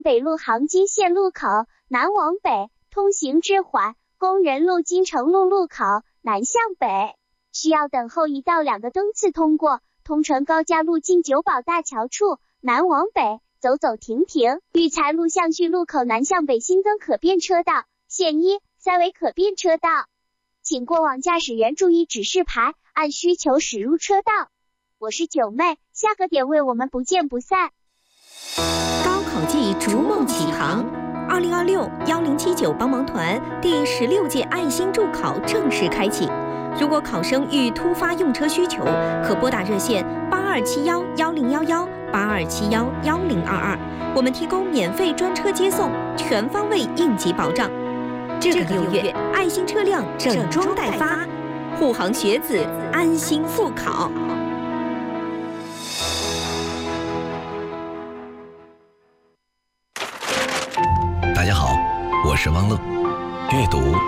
北路杭金线路口南往北通行至缓，工人路金城路路口南向北，需要等候1到2个灯次通过。通城高架路近九堡大桥处南往北走走停停。育才路向序路口南向北新增可变车道，线1、3为可变车道，请过往驾驶员注意指示牌，按需求驶入车道。我是九妹，下个点位我们不见不散。 高考季逐梦启航，2026-1079帮忙团第16届爱心助考正式开启。如果考生遇突发用车需求，可拨打热线8271-1011、8271-1022，我们提供免费专车接送，全方位应急保障。这个6月，爱心车辆整装待发，护航学子安心复考。 大家好，我是汪乐。阅读